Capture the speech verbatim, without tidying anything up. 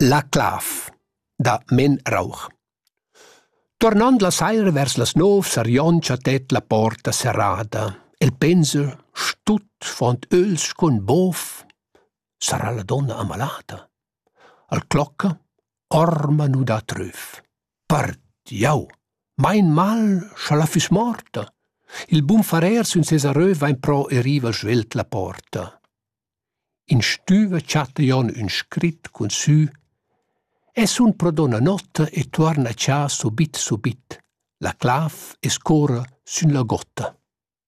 La clav, da Men Rauch. Tornand la saira vers las nov s'arrioncia tet la porta serrada. El pensa, stut font öls con bof, sarà la donna ammalata. Al clocca, orma nu da tröf. Pardiau, mein mal scha la füs morta. Il bun farer sun ses arröv vain pro e riva svelt la porta. In stüva chatta jon un scrit cun sü. E sun pro donna notta e torna cha subit subit. La clav e scora sun la gotta.